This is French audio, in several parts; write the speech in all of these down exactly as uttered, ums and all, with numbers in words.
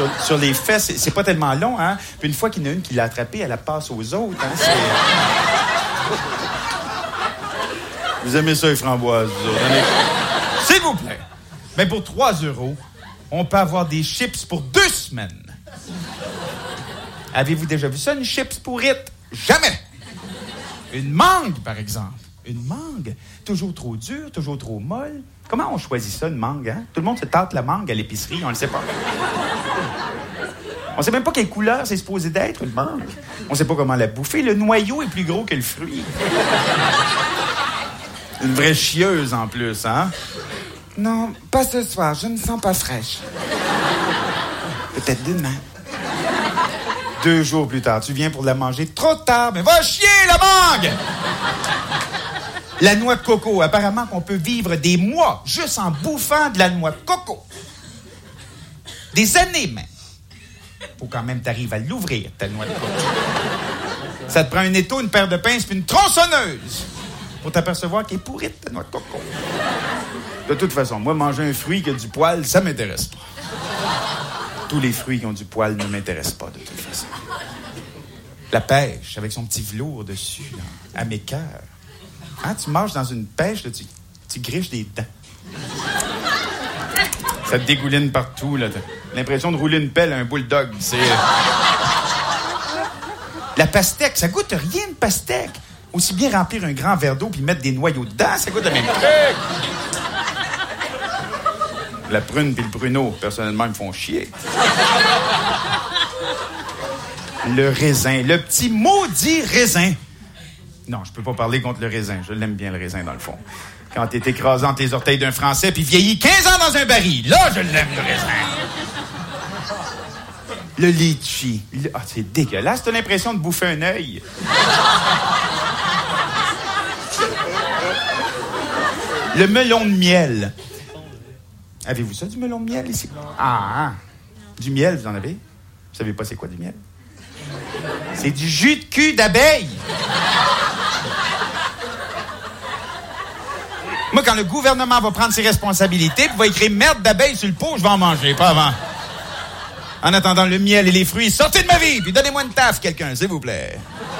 sur, sur les fesses, c'est, c'est pas tellement long, hein? Puis une fois qu'il y en a une qui l'a attrapée, elle la passe aux autres, hein? C'est... Vous aimez ça, les framboises, vous autres? Hein? S'il vous plaît. Mais pour trois euros, on peut avoir des chips pour deux semaines. Avez-vous déjà vu ça, une chips pourrite? Jamais! Une mangue, par exemple. Une mangue, toujours trop dure, toujours trop molle. Comment on choisit ça, une mangue, hein? Tout le monde se tâte la mangue à l'épicerie, on le sait pas. On sait même pas quelle couleur c'est supposé d'être, une mangue. On sait pas comment la bouffer. Le noyau est plus gros que le fruit. Une vraie chieuse, en plus, hein? Non, pas ce soir, je me sens pas fraîche. Peut-être demain. Deux jours plus tard, tu viens pour la manger trop tard, mais va chier, la mangue! La noix de coco, apparemment qu'on peut vivre des mois juste en bouffant de la noix de coco. Des années même. Faut quand même t'arrives à l'ouvrir, ta noix de coco. Ça te prend un étau, une paire de pinces puis une tronçonneuse pour t'apercevoir qu'elle est pourrite, ta noix de coco. De toute façon, moi, manger un fruit qui a du poil, ça m'intéresse pas. Tous les fruits qui ont du poil ne m'intéressent pas, de toute façon. La pêche, avec son petit velours dessus, là, à mes cœurs. Hein, tu marches dans une pêche, là, tu, tu griches des dents. Ça te dégouline partout, là. T'as l'impression de rouler une pelle à un bulldog. C'est... La pastèque, ça goûte rien, une pastèque. Aussi bien remplir un grand verre d'eau puis mettre des noyaux dedans, ça goûte le même truc. La prune puis le pruneau, personnellement, ils me font chier. Le raisin, le petit maudit raisin. Non, je peux pas parler contre le raisin. Je l'aime bien, le raisin, dans le fond. Quand t'es écrasé entre les orteils d'un Français puis vieilli quinze ans dans un baril, là, je l'aime, le raisin. Le litchi. Le... Ah, c'est dégueulasse. T'as l'impression de bouffer un œil. Le melon de miel. Avez-vous ça, du melon de miel, ici? Ah, ah. Du miel, vous en avez? Vous savez pas c'est quoi, du miel? C'est du jus de cul d'abeille. Moi, quand le gouvernement va prendre ses responsabilités puis va écrire « merde d'abeille sur le pot », je vais en manger, pas avant. En attendant le miel et les fruits, sortez de ma vie puis donnez-moi une taffe, quelqu'un, s'il vous plaît.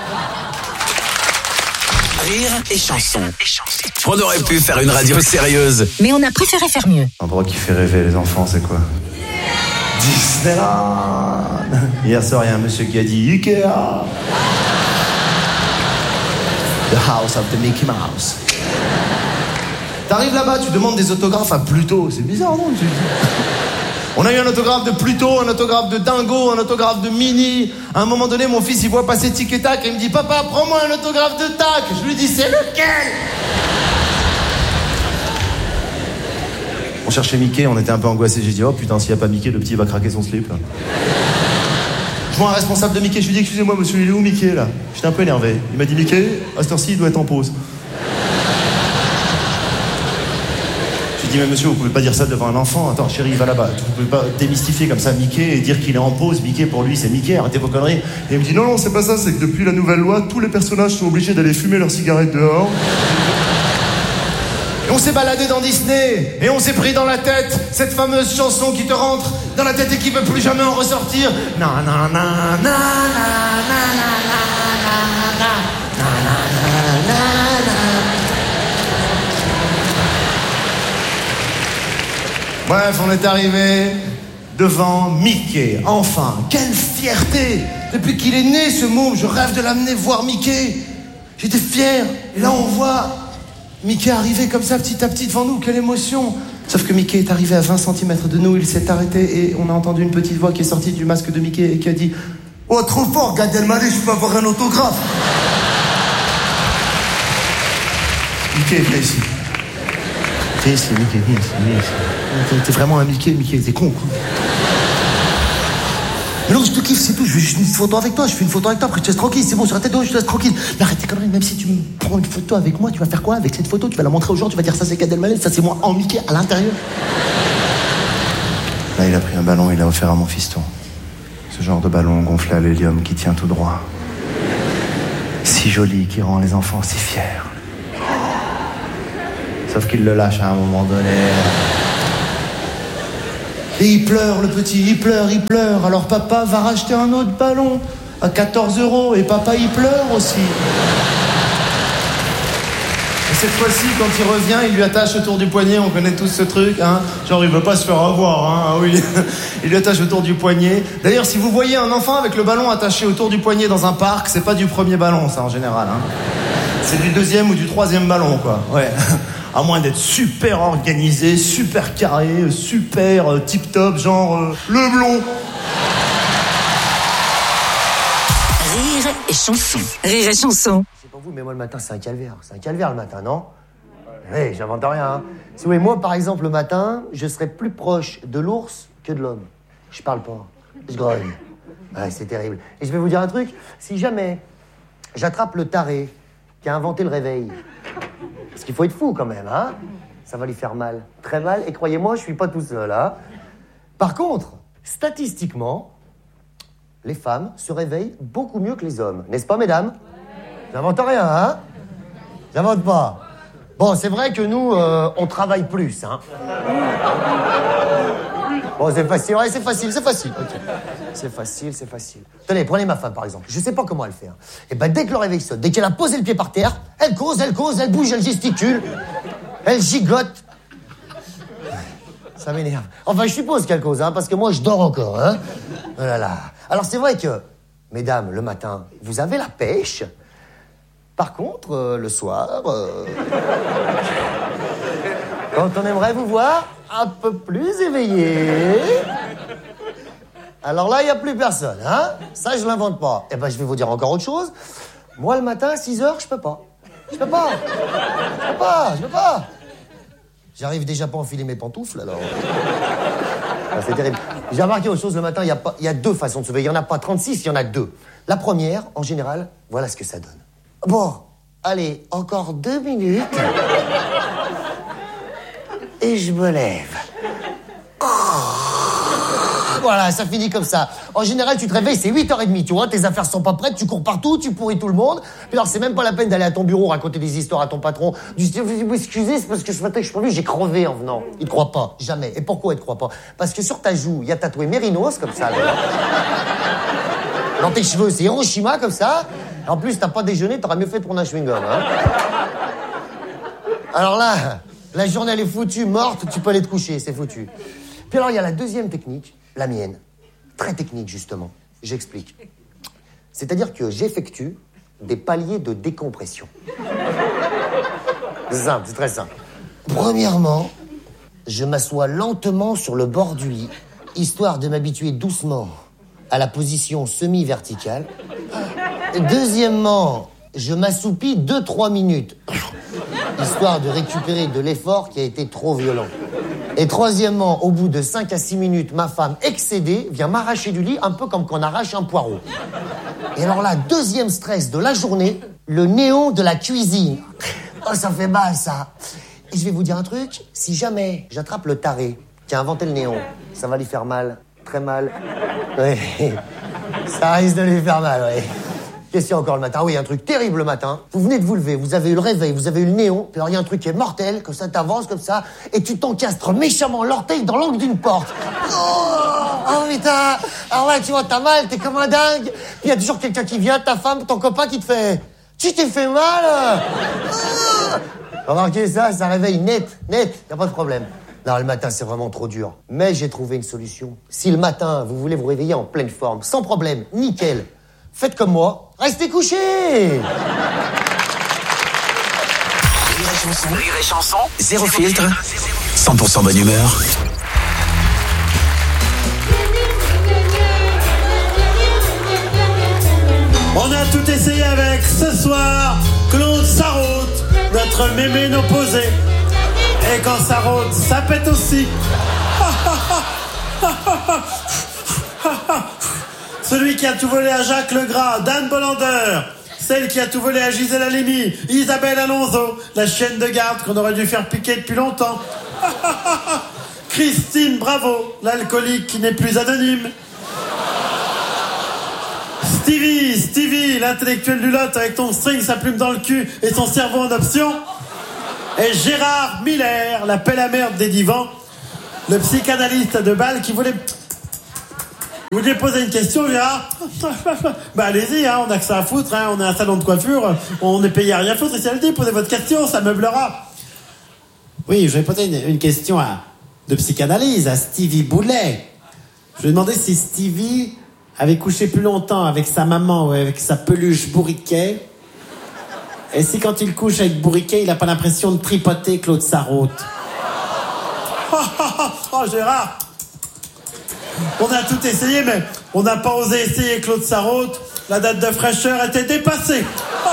Rire et chanson. On aurait pu faire une radio sérieuse. Mais on a préféré faire mieux. L'endroit qui fait rêver les enfants, c'est quoi? Disneyland. Hier soir, il y a un monsieur qui a dit Ikea. The house of the Mickey Mouse. T'arrives là-bas, tu demandes des autographes à Pluto. C'est bizarre, non? On a eu un autographe de Pluto, un autographe de Dingo, un autographe de Minnie. À un moment donné, mon fils, il voit passer Tic et Tac et il me dit « Papa, prends-moi un autographe de Tac !» Je lui dis « C'est lequel ?» On cherchait Mickey, on était un peu angoissés. J'ai dit « Oh putain, s'il n'y a pas Mickey, le petit va craquer son slip. » là. Je vois un responsable de Mickey, je lui dis « Excusez-moi, monsieur, il est où Mickey, là ?» J'étais un peu énervé. Il m'a dit « Mickey, à cette heure-ci, il doit être en pause. » Je dis, mais monsieur, vous pouvez pas dire ça devant un enfant. Attends, chérie, va là-bas. Vous pouvez pas démystifier comme ça Mickey et dire qu'il est en pause. Mickey, pour lui, c'est Mickey. Arrêtez vos conneries. Et il me dit, non, non, c'est pas ça. C'est que depuis la nouvelle loi, tous les personnages sont obligés d'aller fumer leurs cigarettes dehors. Et on s'est baladé dans Disney. Et on s'est pris dans la tête cette fameuse chanson qui te rentre dans la tête et qui veut plus jamais en ressortir. Na na na na na na na na na na na. Bref, on est arrivé devant Mickey. Enfin, quelle fierté! Depuis qu'il est né, ce môme, je rêve de l'amener voir Mickey. J'étais fier. Et là, on voit Mickey arriver comme ça, petit à petit, devant nous. Quelle émotion! Sauf que Mickey est arrivé à vingt centimètres de nous. Il s'est arrêté et on a entendu une petite voix qui est sortie du masque de Mickey et qui a dit « Oh, trop fort, Gad Elmaleh, je peux avoir un autographe !» Mickey, viens ici. Viens ici, Mickey, viens ici, viens ici. T'es vraiment un Mickey, Mickey, t'es con, quoi. Mais non, je te kiffe, c'est tout. Je veux juste une photo avec toi. Je fais une photo avec toi, après je te laisse tranquille. C'est bon, sur la tête de haut, je te laisse tranquille. Mais arrête tes conneries, même si tu me prends une photo avec moi, tu vas faire quoi avec cette photo? Tu vas la montrer aux gens, tu vas dire ça c'est Gad Elmaleh, ça c'est moi en Mickey à l'intérieur. Là, il a pris un ballon, il l'a offert à mon fiston. Ce genre de ballon gonflé à l'hélium qui tient tout droit. Si joli, qui rend les enfants si fiers. Sauf qu'il le lâche à un moment donné. Et il pleure, le petit, il pleure, il pleure. Alors papa va racheter un autre ballon à quatorze euros et papa il pleure aussi. Et cette fois-ci, quand il revient, il lui attache autour du poignet, on connaît tous ce truc, hein. Genre il veut pas se faire avoir, hein, ah oui. Il lui attache autour du poignet. D'ailleurs, si vous voyez un enfant avec le ballon attaché autour du poignet dans un parc, c'est pas du premier ballon, ça en général, hein. C'est du deuxième ou du troisième ballon, quoi, ouais. À moins d'être super organisé, super carré, super euh, tip-top, genre euh, le blond. Rire et chanson. Rire et chanson. C'est pas vous, mais moi le matin c'est un calvaire. C'est un calvaire le matin, non? Oui, j'invente rien. Hein. Si vous voulez, moi par exemple le matin, je serais plus proche de l'ours que de l'homme. Je parle pas, je grogne. Ouais, c'est terrible. Et je vais vous dire un truc, si jamais j'attrape le taré qui a inventé le réveil, parce qu'il faut être fou quand même, hein, ça va lui faire mal, très mal, et croyez-moi, je suis pas tout seul, hein. Par contre, statistiquement, les femmes se réveillent beaucoup mieux que les hommes, n'est-ce pas, mesdames? J'invente rien, hein? J'invente pas. Bon, c'est vrai que nous, euh, on travaille plus, hein. Bon, c'est facile, ouais, c'est facile, c'est facile. Okay. C'est facile, c'est facile. Tenez, prenez ma femme, par exemple. Je sais pas comment elle fait. Hein. Et ben, dès que le réveil sonne, dès qu'elle a posé le pied par terre, elle cause, elle cause, elle bouge, elle gesticule, elle gigote. Ça m'énerve. Enfin, je suppose qu'elle cause, hein, parce que moi, je dors encore, hein. Oh là là. Alors, c'est vrai que, mesdames, le matin, vous avez la pêche. Par contre, euh, le soir, euh... quand on aimerait vous voir un peu plus éveillé, alors là, il n'y a plus personne, hein. Ça, je l'invente pas. Eh ben, je vais vous dire encore autre chose. Moi, le matin, à six heures, je peux pas. Je peux pas. Je peux pas, je peux pas. J'arrive déjà pas à enfiler mes pantoufles, alors... Ah, c'est terrible. J'ai remarqué autre chose, le matin, il y a pas, il y a deux façons de se lever. Il y en a pas trente-six, il y en a deux. La première, en général, voilà ce que ça donne. Bon, allez, encore deux minutes. Et je me lève. Voilà, ça finit comme ça. En général, tu te réveilles, c'est huit heures trente, tu vois, tes affaires sont pas prêtes, tu cours partout, tu pourris tout le monde. Puis alors, c'est même pas la peine d'aller à ton bureau raconter des histoires à ton patron. Du style, vous excusez, c'est parce que ce matin que je suis pas venu, j'ai crevé en venant. Il te croit pas, jamais. Et pourquoi il te croit pas? Parce que sur ta joue, il y a tatoué Mérinos, comme ça. Là. Dans tes cheveux, c'est Hiroshima, comme ça. En plus, t'as pas déjeuné, t'aurais mieux fait de prendre un chewing-gum, hein. Alors là, la journée, elle est foutue, morte, tu peux aller te coucher, c'est foutu. Puis alors, il y a la deuxième technique, la mienne. Très technique, justement. J'explique. C'est-à-dire que j'effectue des paliers de décompression. C'est simple, c'est très simple. Premièrement, je m'assois lentement sur le bord du lit, histoire de m'habituer doucement à la position semi-verticale. Deuxièmement, je m'assoupis deux trois minutes, histoire de récupérer de l'effort qui a été trop violent. Et troisièmement, au bout de cinq à six minutes, ma femme, excédée, vient m'arracher du lit, un peu comme quand on arrache un poireau. Et alors là, deuxième stress de la journée, le néon de la cuisine. Oh, ça fait mal, ça. Et je vais vous dire un truc, si jamais j'attrape le taré qui a inventé le néon, ça va lui faire mal, très mal. Oui, ça risque de lui faire mal, oui. Qu'est-ce qu'il y a encore le matin? Oui, un truc terrible le matin. Vous venez de vous lever, vous avez eu le réveil, vous avez eu le néon, puis alors il y a un truc qui est mortel, que ça t'avance comme ça, et tu t'encastres méchamment l'orteil dans l'angle d'une porte. Oh, oh putain. Alors là, tu vois, t'as mal, t'es comme un dingue. Puis il y a toujours quelqu'un qui vient, ta femme, ton copain qui te fait... Tu t'es fait mal. Oh. Remarquez ça, ça réveille net, net, y a pas de problème. Non, le matin, c'est vraiment trop dur. Mais j'ai trouvé une solution. Si le matin, vous voulez vous réveiller en pleine forme, sans problème, nickel, faites comme moi, restez couchés. Rire et chanson, zéro filtre, cent pour cent bonne humeur. On a tout essayé avec ce soir, Claude Sarraute, notre mémé opposé. Et quand ça rôde, ça pète aussi. Celui qui a tout volé à Jacques Legras, Dan Bolander. Celle qui a tout volé à Gisèle Halimi, Isabelle Alonso, la chienne de garde qu'on aurait dû faire piquer depuis longtemps. Christine Bravo, l'alcoolique qui n'est plus anonyme. Stevie, Stevie, l'intellectuel du lot avec ton string, sa plume dans le cul et son cerveau en option. Et Gérard Miller, la pelle à merde des divans, le psychanalyste de Bâle qui voulait... Vous voulez poser une question, Gérard? Bah allez-y, hein, on a que ça à foutre, hein, on est un salon de coiffure, on est payé à rien foutre, et si elle dit, posez votre question, ça meublera. Oui, je vais poser une, une question à, de psychanalyse à Stevie Boulet. Je vais demander si Stevie avait couché plus longtemps avec sa maman ou avec sa peluche Bourriquet, et si quand il couche avec Bourriquet, il n'a pas l'impression de tripoter Claude Sarraute. Oh Gérard, on a tout essayé, mais on n'a pas osé essayer Claude Sarraute. La date de fraîcheur était dépassée.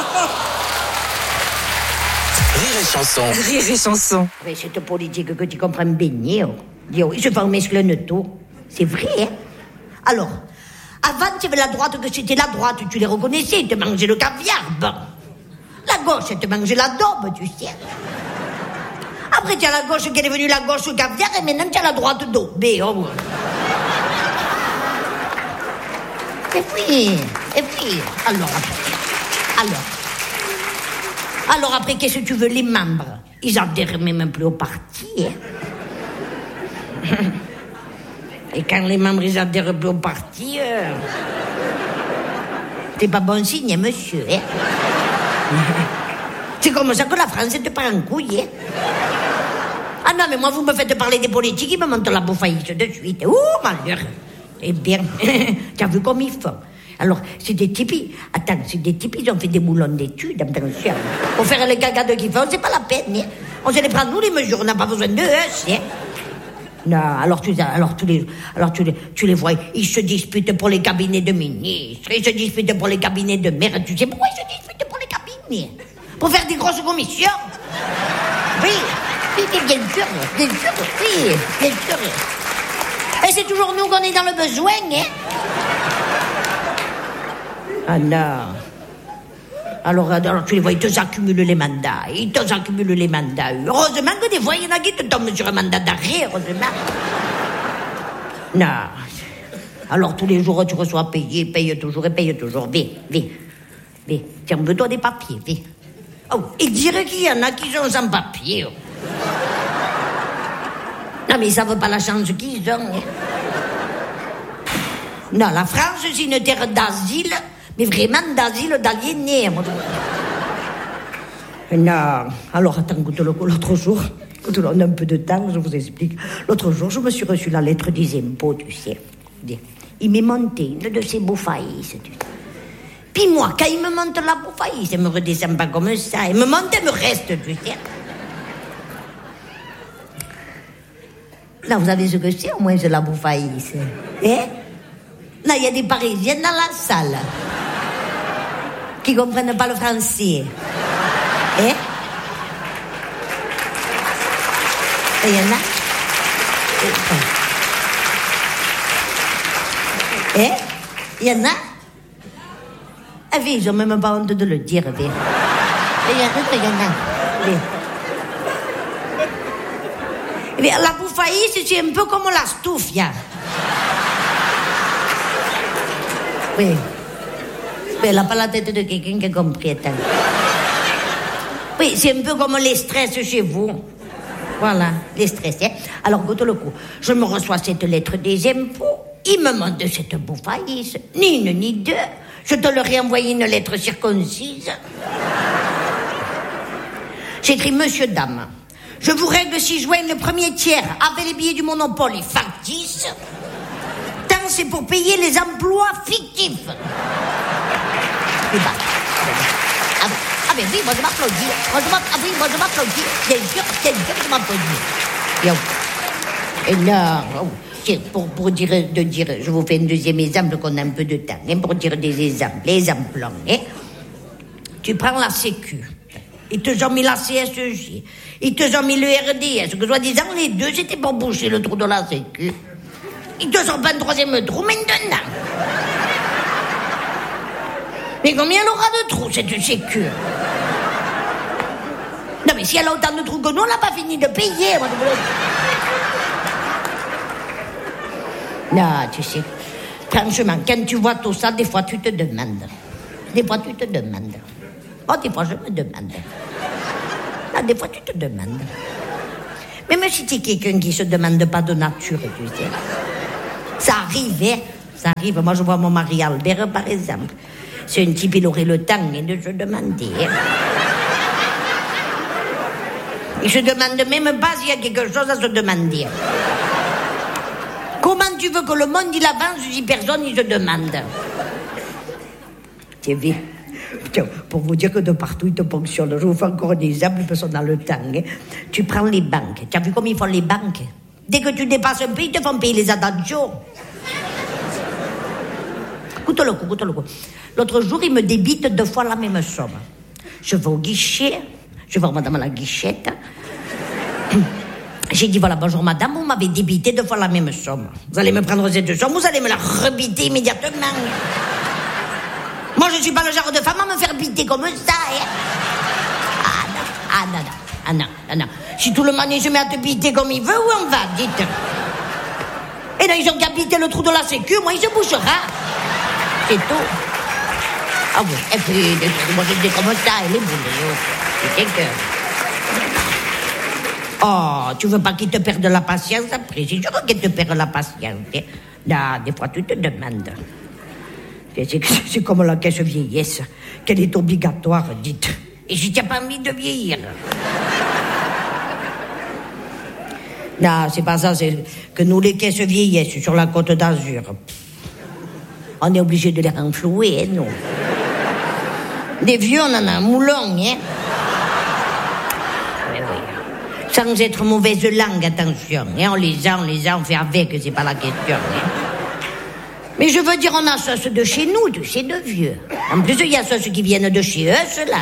Rire et chanson. Rire et chanson. Mais cette politique que tu comprends bien, oh. Yo, ils se font mescler tout. C'est vrai, hein? Alors, avant, tu avais la droite, que c'était la droite, tu les reconnaissais, ils te mangeaient le caviar, bon. La gauche, elle te mangeait la daube, tu sais. Après, tu as la gauche qui est devenue la gauche caviar, et maintenant, tu as la droite daubée, oh. Et puis, et puis, alors après, alors, alors après, qu'est-ce que tu veux, les membres? Ils adhèrent même plus au parti, hein. Et quand les membres, ils adhèrent plus au parti, euh, c'est pas bon signe, monsieur, hein. C'est comme ça que la France te part en couille, hein. Ah non, mais moi, vous me faites parler des politiques, ils me montent la bouffaïsse de suite. Ouh, malheur. Eh bien, tu as vu comme ils font. Alors, c'est des types, attends, c'est des types, ils ont fait des moulons d'études, attention. Pour faire les cagades qu'ils font, c'est pas la peine, hein. On se les prend, nous, les mesures, on n'a pas besoin d'eux, hein. Non, alors, tu, alors, tous les, alors tu, les, tu les vois, ils se disputent pour les cabinets de ministres, ils se disputent pour les cabinets de maires. Tu sais pourquoi ils se disputent pour les cabinets? Pour faire des grosses commissions? Oui, oui, bien sûr, bien sûr, oui, bien sûr. Et c'est toujours nous qu'on est dans le besoin, hein? Ah non. Alors, alors tu les vois, ils te accumulent les mandats. Ils te accumulent les mandats. Heureusement que des fois, il y en a qui te tombent sur un mandat d'arrêt, heureusement. Non. Alors, tous les jours, tu reçois payé, paye toujours et paye toujours. Viens, viens, viens. Tiens, veux-toi des papiers, viens. Oh, il dirait qu'il y en a qui sont sans papier. Oh. Non, mais ils savent pas la chance qu'ils ont. Hein. Non, la France, c'est une terre d'asile, mais vraiment d'asile d'aliénés. Non. Alors, attends, goûte l'autre jour, on a un peu de temps, je vous explique. L'autre jour, je me suis reçu la lettre des impôts, tu sais. Il m'est monté une de ces bouffaïs, tu sais. Puis moi, quand il me monte la bouffaïs, il me redescend pas comme ça. Il me monte et me reste, tu sais. Là, vous savez ce que c'est, au moins, c'est la bouffaïs. Hein? Là, il y a des Parisiens dans la salle qui ne comprennent pas le français. Hein? Il y en a? Hein? Il y en a? Ah oui, ils n'ont même pas honte de le dire. Il y en a, il y en a. Oui. Mais la bouffaïs, c'est un peu comme la stouffia. Oui. Mais elle n'a pas la tête de quelqu'un qui a compris. Attends. Oui, c'est un peu comme les stress chez vous. Voilà, les stress. Hein? Alors, goûte le coup. Je me reçois cette lettre des impôts. Il me montre cette bouffaïs. Ni une, ni deux. Je te leur ai envoyé une lettre circoncise. J'écris, monsieur, dame. Je vous règle si juin le premier tiers avec les billets du Monopole et factice. Tant c'est pour payer les emplois fictifs. Et bah, ah, ah ben oui, moi je m'applaudis. Moi je m'applaudis. Ah oui, moi je m'applaudis. Bien sûr, bien sûr, je m'applaudis. Et là, pour, pour dire, de dire, je vous fais un deuxième exemple qu'on a un peu de temps, hein, pour dire des exemples, les exemples, hein. Tu prends la Sécu. Ils te ont mis la C S G. Ils te ont mis le R D S. Que soi-disant, les deux, c'était pour boucher le trou de la Sécu. Ils te ont pas un troisième trou maintenant. Mais combien elle aura de trous, cette Sécu? Non, mais si elle a autant de trous que nous, on n'a pas fini de payer. Non, tu sais, franchement, quand tu vois tout ça, des fois, tu te demandes. Des fois, tu te demandes. Oh, des fois, je me demande. Non, des fois, tu te demandes. Même si t'es quelqu'un qui se demande pas de nature, tu sais. Ça arrive, hein. Ça arrive. Moi, je vois mon mari Albert, par exemple. C'est un type, il aurait le temps hein, de se demander. Hein. Il se demande même pas s'il y a quelque chose à se demander. Comment tu veux que le monde il avance si personne il se demande? Tu vu? Pour vous dire que de partout il te fonctionne. Je vous fais encore un exemple parce qu'on a le temps. Hein. Tu prends les banques. Tu as vu comment ils font les banques? Dès que tu dépasses un peu, ils te font payer les attentions. Écoute le coup, écoute le coup. L'autre jour, il me débite deux fois la même somme. Je vais au guichet, je vais voir madame à la guichette. J'ai dit, voilà, bonjour madame, vous m'avez débité deux fois la même somme. Vous allez me prendre cette somme, vous allez me la rebiter immédiatement. Moi, je ne suis pas le genre de femme à me faire biter comme ça. Hein. Ah non, ah non, non, ah non, ah non. Si tout le monde se met à te biter comme il veut, où on va, dites? Et là, ils ont qu'à biter le trou de la sécu, moi, il se bouchera. C'est tout. Ah oui, et puis, moi, je dis comme ça, elle est boulée. C'est que... Oh, tu veux pas qu'il te perde la patience après? C'est sûr qu'il te perd la patience. Là, des fois, tu te demandes. C'est, c'est comme la caisse vieillesse, qu'elle est obligatoire, dites. Et si tu n'as pas envie de vieillir. Non, c'est pas ça, c'est que nous, les caisses vieillesse sur la Côte d'Azur, on est obligé de les renflouer, hein, nous. Des vieux, on en a un moulon, hein. Oui, oui. Sans être mauvaise langue, attention. Hein, on les a, on les a, on fait avec, c'est pas la question. Hein. Mais je veux dire, on a ceux de chez nous, de chez de vieux. En plus, il y a ceux qui viennent de chez eux, ceux-là.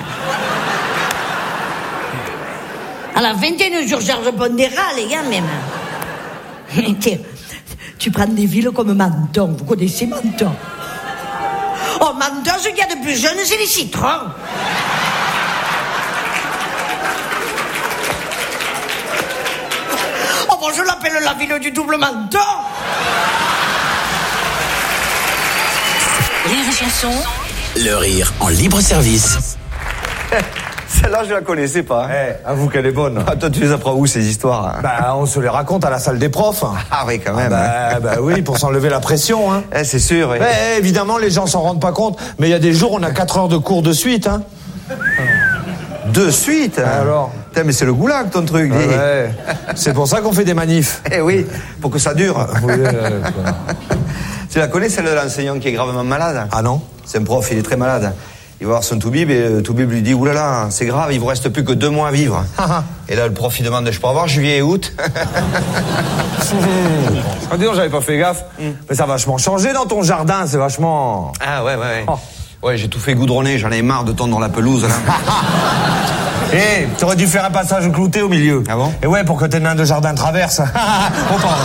À la fin, t'es une surcharge pondérale, les gars, même. Tu prends des villes comme Menton. Vous connaissez Menton? Oh, Menton, ce qu'il y a de plus jeune, c'est les citrons. Oh, bon, je l'appelle la ville du double Menton. Rire et chanson. Le rire en libre service. Celle-là, je la connaissais pas. Eh, avoue qu'elle est bonne. Ah, toi, tu les apprends où, ces histoires? Bah, on se les raconte à la salle des profs. Ah oui, quand même. Ah bah, bah oui, pour s'enlever la pression, hein. Eh, c'est sûr. Oui. Eh, évidemment, les gens s'en rendent pas compte, mais il y a des jours, on a quatre heures de cours de suite, hein. De suite? Ah, alors? Putain, mais c'est le goulag, ton truc. Ah, ouais. C'est pour ça qu'on fait des manifs. Eh oui, pour que ça dure. Oui, euh, tu la connais, celle de l'enseignant qui est gravement malade? Ah non? C'est un prof, il est très malade. Il va voir son toubib et le toubib lui dit « Oulala, c'est grave, il vous reste plus que deux mois à vivre. » Et là, le prof, il demande « Je peux avoir juillet et août ?» Ah, dis donc, j'avais pas fait gaffe. Mm. Mais ça a vachement changé dans ton jardin, c'est vachement... Ah ouais, ouais, ouais. Oh. Ouais, j'ai tout fait goudronner, j'en ai marre de tondre la pelouse, là. Hé, hey, t'aurais dû faire un passage clouté au milieu. Ah bon? Et ouais, pour que tes nains de jardin traversent. On parle.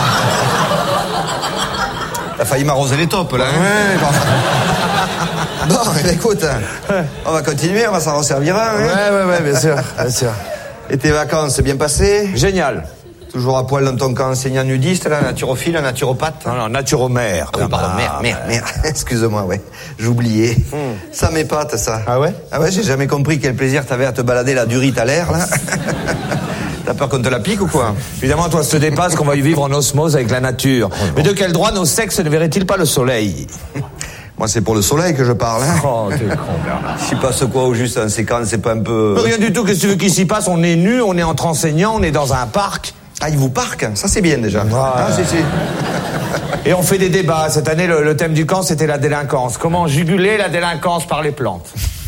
T'as failli m'arroser les taupes, là. Hein? Ouais, bon. Bon, écoute, on va continuer, on va s'en resservir un. Hein? Ouais, ouais, ouais, bien sûr, bien sûr. Et tes vacances, c'est bien passé? Génial. Toujours à poil dans ton camp enseignant nudiste, là, naturophile, naturopathe? Non, non, naturomère. Ah oui, pardon, merde, merde, merde. Excuse-moi, ouais. J'oubliais. Hmm. Ça m'épate, ça. Ah ouais? Ah ouais, j'ai jamais compris quel plaisir t'avais à te balader la durite à l'air, là. T'as peur qu'on te la pique ou quoi? Évidemment, toi, ça te dépasse qu'on va y vivre en osmose avec la nature. Oh, mais de quel droit nos sexes ne verraient-ils pas le soleil? Moi, c'est pour le soleil que je parle, hein. Oh, t'es con, Bernard. S'y passe quoi au juste en séquence, c'est pas un peu... Rien du tout, qu'est-ce que tu veux qu'il s'y passe? On est nus, on est entre enseignants, on est dans un parc. Ah, ils vous parquent? Ça, c'est bien, déjà. Ouais. Ah, si, si. Et on fait des débats. Cette année, le, le thème du camp, c'était la délinquance. Comment juguler la délinquance par les plantes?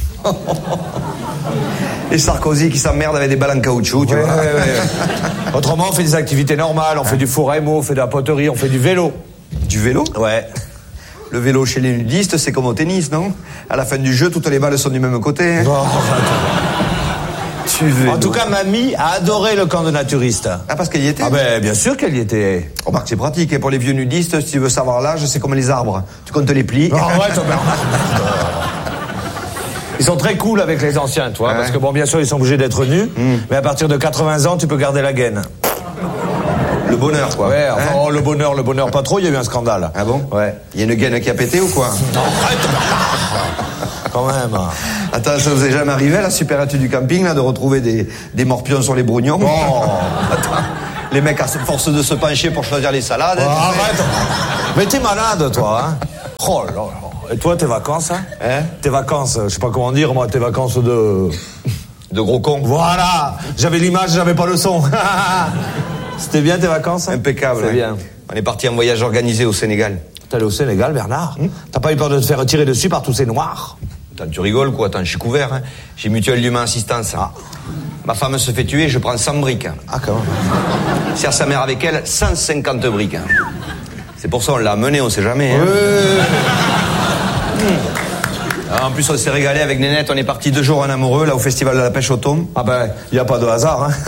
Et Sarkozy qui s'emmerde avec des balles en caoutchouc, tu ouais, vois. Ouais, ouais. Autrement, on fait des activités normales. On fait du four à émaux, on fait de la poterie, on fait du vélo. Du vélo? Ouais. Le vélo chez les nudistes, c'est comme au tennis, non? À la fin du jeu, toutes les balles sont du même côté. Hein. Oh, tu vélo. En tout cas, mamie a adoré le camp de naturistes. Ah, parce qu'elle y était? Ah ben, bien sûr qu'elle y était. Remarque, c'est pratique. Et pour les vieux nudistes, si tu veux savoir l'âge, c'est comme les arbres. Tu comptes les plis. Oh, ouais, toi, Bernard. Ils sont très cool avec les anciens, toi, ouais. Parce que bon, bien sûr, ils sont obligés d'être nus, mm. mais à partir de quatre-vingts ans, tu peux garder la gaine. Le bonheur, quoi. Ouais, enfin, hein? oh, le bonheur, le bonheur, pas trop, il y a eu un scandale. Ah bon? Ouais. Il y a une gaine qui a pété ou quoi? Non, arrête. Quand même. Attends, ça vous est jamais arrivé à la super étude du camping, là, de retrouver des, des morpions sur les brognons? Bon. Attends. Les mecs, à force de se pencher pour choisir les salades. Oh, arrête. Mais t'es malade, toi, hein. Oh là là. Et toi, tes vacances, hein, hein Tes vacances, je sais pas comment dire, moi, tes vacances de... De gros con. Voilà. J'avais l'image, j'avais pas le son. C'était bien tes vacances, hein? Impeccable. C'est ouais. bien. On est parti en voyage organisé au Sénégal. T'es allé au Sénégal, Bernard? Hum? T'as pas eu peur de te faire tirer dessus par tous ces noirs? Attends, tu rigoles, quoi? Attends, je suis couvert, hein. J'ai Mutuelle d'Humain Assistance. Ah. Ma femme se fait tuer, je prends cent briques. Ah, quand même. Sert sa mère avec elle, cent cinquante briques. C'est pour ça on l'a amené, on sait jamais. Hein. Ouais. En plus, on s'est régalé avec Nénette. On est parti deux jours en amoureux, là, au Festival de la Pêche au thon. Ah ben, il n'y a pas de hasard, hein.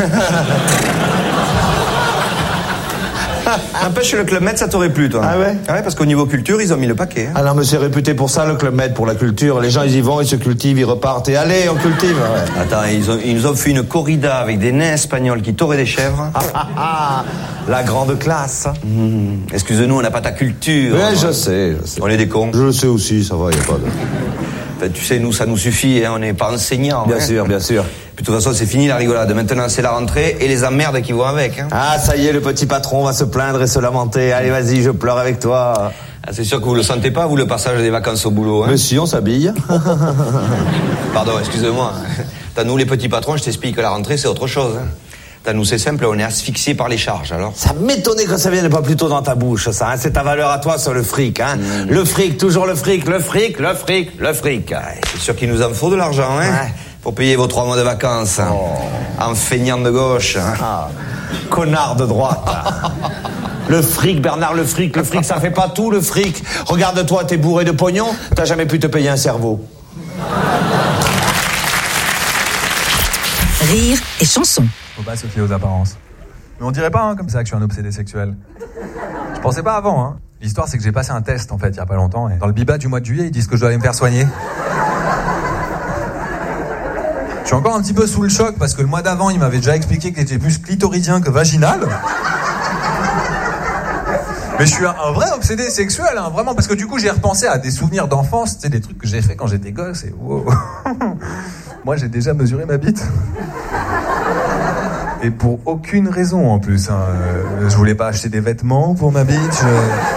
N'empêche, le Club Med, ça t'aurait plu, toi. Ah ouais? Ah ouais, parce qu'au niveau culture, ils ont mis le paquet. Hein. Ah non, mais c'est réputé pour ça, le Club Med, pour la culture. Les gens, ils y vont, ils se cultivent, ils repartent. Et allez, on cultive. Ouais. Attends, ils, ont, ils nous ont fait une corrida avec des nains espagnols qui toraient des chèvres. Ah, ah, ah, la grande classe. Mmh. Excuse-nous, on n'a pas ta culture. Ouais, je sais, je sais. On est des cons. Je le sais aussi, ça va, il n'y a pas de... Enfin, tu sais, nous, ça nous suffit, hein, on n'est pas enseignants. Bien hein. sûr, bien sûr. Puis de toute façon, c'est fini la rigolade. Maintenant, c'est la rentrée et les emmerdes qui vont avec. Hein. Ah, ça y est, le petit patron va se plaindre et se lamenter. Allez, vas-y, je pleure avec toi. Ah, c'est sûr que vous le sentez pas, vous, le passage des vacances au boulot. Hein. Mais si, on s'habille. Pardon, excusez-moi. T'as nous, les petits patrons, je t'explique que la rentrée, c'est autre chose. Hein. T'as nous, c'est simple, on est asphyxiés par les charges, alors. Ça m'étonnait que ça vienne pas plus tôt dans ta bouche, ça. Hein. C'est ta valeur à toi sur le fric, hein. Mmh. Le fric, toujours le fric, le fric, le fric, le fric. Ouais, c'est sûr qu'il nous en faut de l'argent, hein. Ouais. Pour payer vos trois mois de vacances. Hein. Oh. En feignant de gauche. Hein. Ah. Connard de droite. Le fric, Bernard, le fric, le fric, ça fait pas tout, le fric. Regarde-toi, t'es bourré de pognon, t'as jamais pu te payer un cerveau. Rire et chanson. Faut pas se fier aux apparences. Mais on dirait pas, hein, comme ça, que je suis un obsédé sexuel. Je pensais pas avant, hein. L'histoire, c'est que j'ai passé un test, en fait, il y a pas longtemps, et dans le bibat du mois de juillet, ils disent que je dois aller me faire soigner. Je suis encore un petit peu sous le choc, parce que le mois d'avant, il m'avait déjà expliqué que j'étais plus clitoridien que vaginal. Mais je suis un, un vrai obsédé sexuel, hein, vraiment, parce que du coup, j'ai repensé à des souvenirs d'enfance, tu sais, des trucs que j'ai fait quand j'étais gosse, et wow. Moi, j'ai déjà mesuré ma bite. Et pour aucune raison, en plus. Hein. Euh, je voulais pas acheter des vêtements pour ma bite. Je...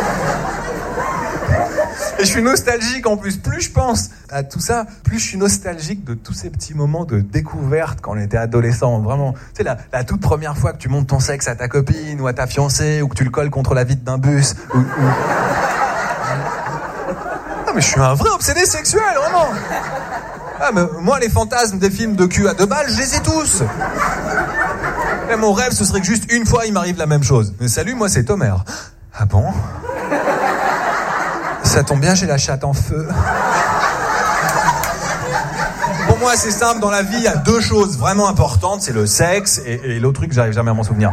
Et je suis nostalgique, en plus. Plus je pense à tout ça, plus je suis nostalgique de tous ces petits moments de découverte quand on était adolescent. Vraiment, tu sais, la, la toute première fois que tu montes ton sexe à ta copine ou à ta fiancée, ou que tu le colles contre la vitre d'un bus. Ou, ou... Ah, mais je suis un vrai obsédé sexuel, vraiment. Ah, mais moi, les fantasmes des films de cul à deux balles, je les ai tous. Et mon rêve, ce serait que juste une fois, il m'arrive la même chose. Mais salut, moi, c'est Tomer. Ah bon? Ça tombe bien, j'ai la chatte en feu. Pour moi, c'est simple. Dans la vie, il y a deux choses vraiment importantes. C'est le sexe et, et l'autre truc, j'arrive jamais à m'en souvenir.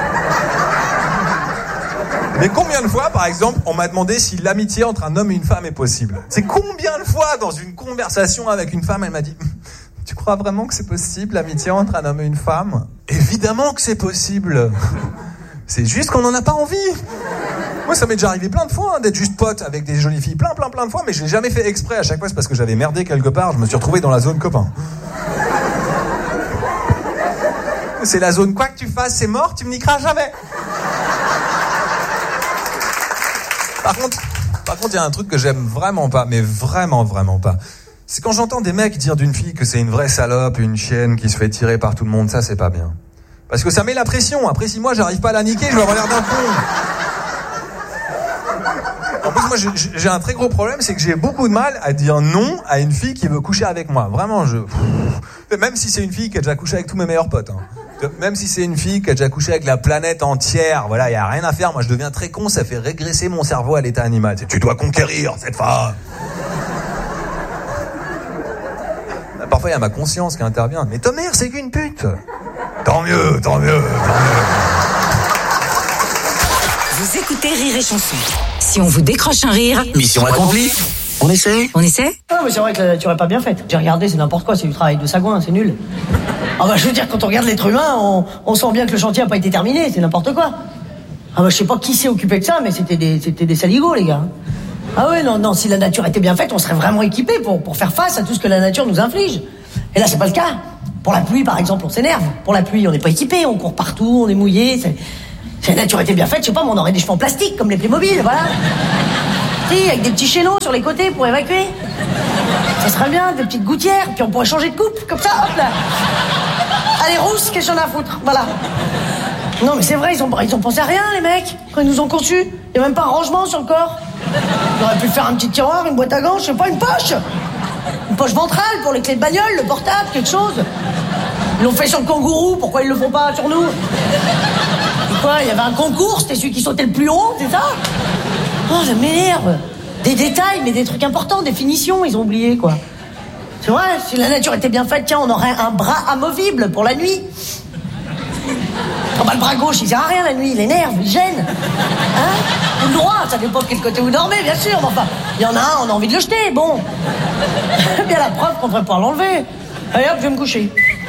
Mais combien de fois, par exemple, on m'a demandé si l'amitié entre un homme et une femme est possible? C'est combien de fois, dans une conversation avec une femme, elle m'a dit... Tu crois vraiment que c'est possible, l'amitié entre un homme et une femme? Évidemment que c'est possible. C'est juste qu'on n'en a pas envie. Moi, ça m'est déjà arrivé plein de fois, hein, d'être juste pote avec des jolies filles, plein, plein, plein de fois, mais je l'ai jamais fait exprès. À chaque fois, c'est parce que j'avais merdé quelque part, je me suis retrouvé dans la zone copain. C'est la zone quoi que tu fasses, c'est mort, tu me niqueras jamais. Par contre, par contre, il y a un truc que j'aime vraiment pas, mais vraiment, vraiment pas. C'est quand j'entends des mecs dire d'une fille que c'est une vraie salope, une chienne qui se fait tirer par tout le monde, ça c'est pas bien. Parce que ça met la pression. Après six mois, j'arrive pas à la niquer, je vais avoir l'air d'un con. En plus, moi, j'ai, j'ai un très gros problème, c'est que j'ai beaucoup de mal à dire non à une fille qui veut coucher avec moi. Vraiment, je... Même si c'est une fille qui a déjà couché avec tous mes meilleurs potes. Hein. Même si c'est une fille qui a déjà couché avec la planète entière, voilà, y a rien à faire. Moi, je deviens très con, ça fait régresser mon cerveau à l'état animal. Tu dois conquérir cette femme. Parfois, il y a ma conscience qui intervient. Mais ta mère, c'est qu'une pute. Tant mieux, tant mieux, tant mieux. Vous écoutez Rire et Chanson. Si on vous décroche un rire... Mission accomplie. On essaie On essaie? Ah, mais c'est vrai que la nature est pas bien faite. J'ai regardé, c'est n'importe quoi, c'est du travail de sagouin, c'est nul. Ah bah, je veux dire, quand on regarde l'être humain, on, on sent bien que le chantier a pas été terminé, c'est n'importe quoi. Ah bah, je sais pas qui s'est occupé de ça, mais c'était des, c'était des saligots, les gars. Ah ouais, non, non, si la nature était bien faite, on serait vraiment équipé pour, pour faire face à tout ce que la nature nous inflige. Et là, c'est pas le cas. Pour la pluie, par exemple, on s'énerve. Pour la pluie, on n'est pas équipé, on court partout, on est mouillé. C'est... Si la nature était bien faite, je sais pas, mais on aurait des cheveux en plastique, comme les Playmobil, voilà. Si, avec des petits chaînons sur les côtés pour évacuer. Ça serait bien, des petites gouttières, puis on pourrait changer de coupe, comme ça, hop là. Allez, rousse, qu'est-ce qu'on a à foutre, voilà. Non, mais c'est vrai, ils ont, ils ont pensé à rien, les mecs, quand ils nous ont conçus. Il n'y a même pas un rangement sur le corps. Ils auraient pu faire un petit tiroir, une boîte à gants, je sais pas, une poche. Une poche ventrale pour les clés de bagnole, le portable, quelque chose. Ils l'ont fait sur le kangourou, pourquoi ils le font pas sur nous? Et quoi, il y avait un concours, c'était celui qui sautait le plus haut, c'est ça? Oh, ça m'énerve. Des détails, mais des trucs importants, des finitions, ils ont oublié, quoi. C'est vrai, si la nature était bien faite, tiens, on aurait un bras amovible pour la nuit. Oh bah le bras gauche, il sert à rien la nuit, il énerve, il gêne. Hein? Ou le droit, ça dépend de quel côté vous dormez, bien sûr, mais enfin, il y en a un, on a envie de le jeter, bon. Bien la preuve qu'on devrait pouvoir l'enlever. Allez hop, je vais me coucher.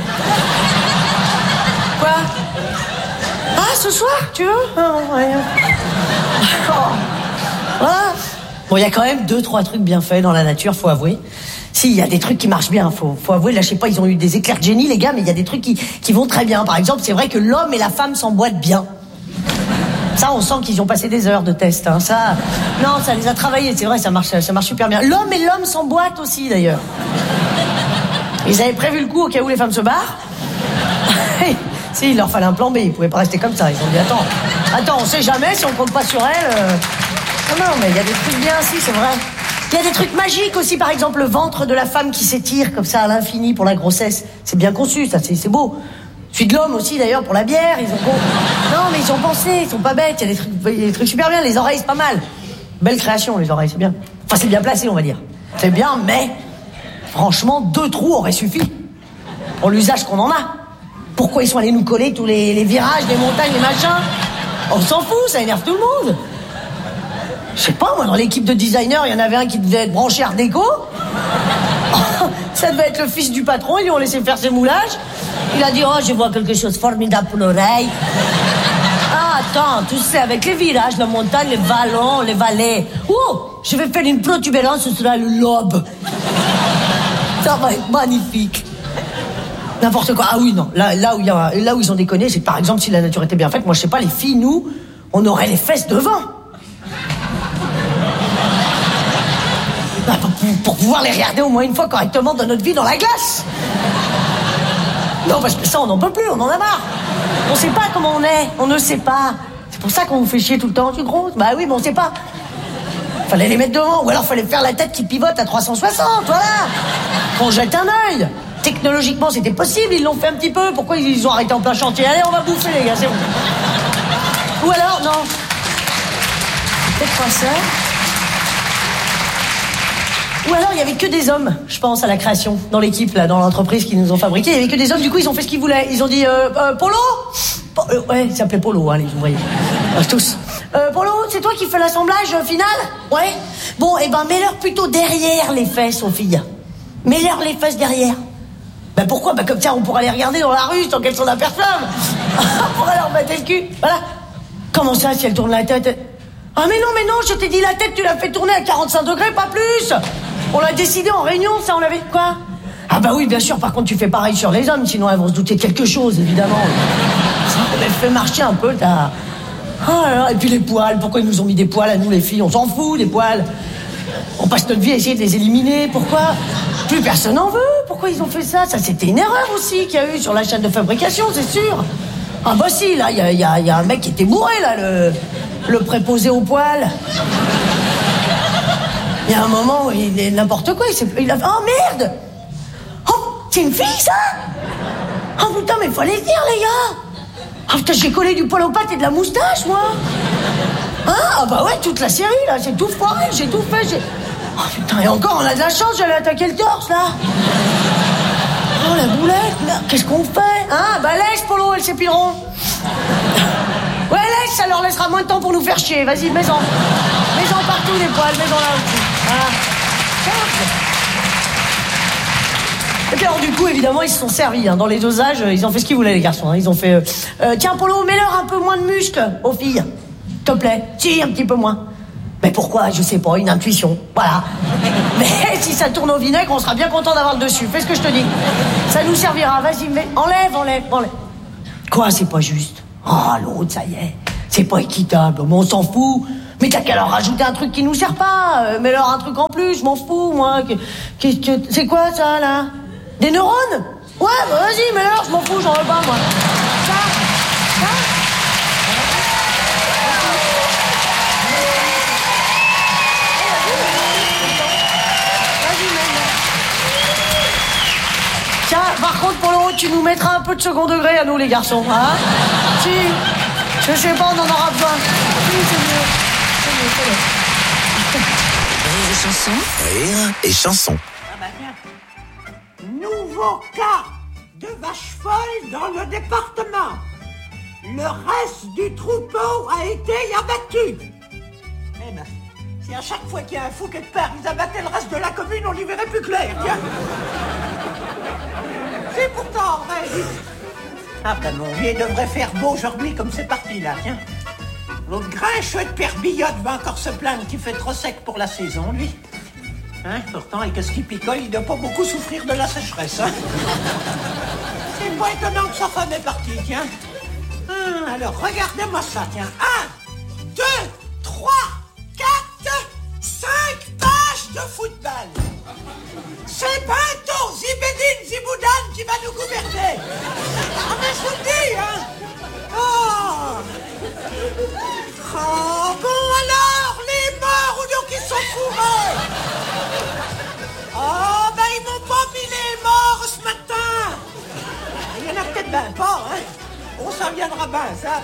Quoi? Ah, ce soir, tu veux? Oh, ouais. Oh. Voilà. Bon, il y a quand même deux, trois trucs bien faits dans la nature, faut avouer. Si, il y a des trucs qui marchent bien, faut, faut avouer. Là, je sais pas, ils ont eu des éclairs de génie, les gars, mais il y a des trucs qui, qui vont très bien. Par exemple, c'est vrai que l'homme et la femme s'emboîtent bien. Ça, on sent qu'ils ont passé des heures de test, hein. Ça, non, ça les a travaillés, c'est vrai, ça marche, ça marche super bien. L'homme et l'homme s'emboîtent aussi, d'ailleurs. Ils avaient prévu le coup au cas où les femmes se barrent. Si, il leur fallait un plan B, ils pouvaient pas rester comme ça. Ils ont dit, attends, attends, on sait jamais si on compte pas sur elle. Euh... Non, non, mais il y a des trucs bien, si, c'est vrai. Il y a des trucs magiques aussi, par exemple, le ventre de la femme qui s'étire comme ça à l'infini pour la grossesse. C'est bien conçu, ça, c'est, c'est beau. Celui de l'homme aussi, d'ailleurs, pour la bière. Ils ont... Non, mais ils ont pensé, ils sont pas bêtes. Il y a des trucs, il y a des trucs super bien. Les oreilles, c'est pas mal. Belle création, les oreilles, c'est bien. Enfin, c'est bien placé, on va dire. C'est bien, mais franchement, deux trous auraient suffi pour l'usage qu'on en a. Pourquoi ils sont allés nous coller tous les, les virages, les montagnes, les machins? On s'en fout, ça énerve tout le monde. Je sais pas, moi, dans l'équipe de designers, il y en avait un qui devait être branché Art déco. Ça devait être le fils du patron, ils lui ont laissé faire ses moulages. Il a dit, oh, je vois quelque chose de formidable pour l'oreille. Ah, attends, tu sais, avec les virages, la montagne, les vallons, les vallées. Oh, je vais faire une protubérance, ce sera le lobe. Ça va être magnifique. N'importe quoi. Ah oui, non. Là, là, où y a, là où ils ont déconné, c'est que, par exemple, si la nature était bien faite, moi, je sais pas, les filles, nous, on aurait les fesses devant. Pour, pour pouvoir les regarder au moins une fois correctement dans notre vie dans la glace. Non, parce que ça, on n'en peut plus, on en a marre. On sait pas comment on est, on ne sait pas. C'est pour ça qu'on vous fait chier tout le temps, tu gros. Bah oui, mais on sait pas. Fallait les mettre devant, ou alors fallait faire la tête qui pivote à trois cent soixante, voilà. Qu'on jette un œil. Technologiquement, c'était possible, ils l'ont fait un petit peu. Pourquoi ils ont arrêté en plein chantier? Allez, on va bouffer, les gars, c'est bon. Ou alors, non. Peut-être pas ça. Ou alors, il y avait que des hommes, je pense, à la création, dans l'équipe, là, dans l'entreprise qu'ils nous ont fabriqué. Il y avait que des hommes, du coup, ils ont fait ce qu'ils voulaient. Ils ont dit, euh, euh Polo po euh, Ouais, il s'appelait Polo, hein, les ouvriers. Euh, tous. Euh, Polo, c'est toi qui fais l'assemblage euh, final? Ouais. Bon, eh ben, mets-leur plutôt derrière les fesses aux filles. Mets-leur les fesses derrière. Ben pourquoi? Ben comme ça, on pourra les regarder dans la rue sans qu'elles s'en aperçoivent. On pourra leur mettre le cul. Voilà. Comment ça, si elles tournent la tête? Ah mais non, mais non, je t'ai dit la tête, tu l'as fait tourner à quarante-cinq degrés, pas plus. On l'a décidé en réunion, ça, on l'avait... Quoi? Ah bah oui, bien sûr, par contre, tu fais pareil sur les hommes, sinon elles vont se douter de quelque chose, évidemment. Ça fait marcher un peu, ta... Oh là là, et puis les poils, pourquoi ils nous ont mis des poils à nous, les filles? On s'en fout, des poils. On passe notre vie à essayer de les éliminer, pourquoi? Plus personne n'en veut, pourquoi ils ont fait ça? Ça, c'était une erreur aussi qu'il y a eu sur la chaîne de fabrication, c'est sûr. Ah bah si, là, il y a, y, a, y a un mec qui était bourré, là, le, le préposé aux poils. Il y a un moment où il est n'importe quoi, il, s'est, il a fait... Oh merde! Oh, c'est une fille, ça? Oh putain, mais il faut aller le dire, les gars! Oh putain, j'ai collé du poil aux pattes et de la moustache, moi! Hein? Ah bah ouais, toute la série, là, j'ai tout foiré, j'ai tout fait, j'ai... Oh putain, et encore, on a de la chance, j'allais attaquer le torse, là! Oh, la boulette, là, qu'est-ce qu'on fait? Hein? Bah laisse, Polo, elles s'épileront! Ouais, laisse, ça leur laissera moins de temps pour nous faire chier, vas-y, mets-en! Mets-en partout, les poils, mets-en là aussi! Voilà. Et puis alors du coup, évidemment, ils se sont servis hein, dans les dosages. Ils ont fait ce qu'ils voulaient, les garçons. Hein. Ils ont fait euh, euh, tiens, Polo, mets-leur un peu moins de muscles aux filles, s'il te plaît. Si, un petit peu moins. Mais pourquoi? Je sais pas, une intuition. Voilà. Mais si ça tourne au vinaigre, on sera bien content d'avoir le dessus. Fais ce que je te dis. Ça nous servira. Vas-y, mais enlève, enlève, enlève. Quoi, c'est pas juste? Oh, l'autre, ça y est. C'est pas équitable. Mais on s'en fout. Mais t'as qu'à leur rajouter un truc qui nous sert pas. Euh, Mets-leur un truc en plus, je m'en fous, moi. Qu'est-ce que... C'est quoi, ça, là? Des neurones? Ouais, bah vas-y, mets-leur, je m'en fous, j'en veux pas, moi. Ça? Ça? Tiens, par contre, pour l'euro, tu nous mettras un peu de second degré à nous, les garçons, hein? Si. Je sais pas, on en aura besoin. Si, c'est mieux. C'est mieux, c'est mieux. Rire et chanson. Rire et chanson. Ah bah tiens. Nouveau cas de vache folle dans le département. Le reste du troupeau a été abattu. Eh ben, si à chaque fois qu'il y a un fou quelque part, ils abattaient le reste de la commune, on y verrait plus clair, tiens. C'est pourtant vrai. Ah ben mon vieux devrait faire beau aujourd'hui comme c'est parti là, tiens. L'autre grincheux de Père Billotte va encore se plaindre qu'il fait trop sec pour la saison, lui. Hein, pourtant, avec ce qu'il picole, il doit pas beaucoup souffrir de la sécheresse, hein. C'est pas étonnant que sa femme est partie, tiens. Hum, alors, regardez-moi ça, tiens. Un, deux, trois, quatre, cinq pages de football. C'est bientôt Zibedine Ziboudan qui va nous gouverner. Ah mais je vous le dis, hein. Oh. Oh, bon alors, les morts ou donc ils sont fourrés. Oh, ben ils m'ont pas mis les morts ce matin. Il y en a peut-être ben pas, hein. On s'en viendra ben, ça.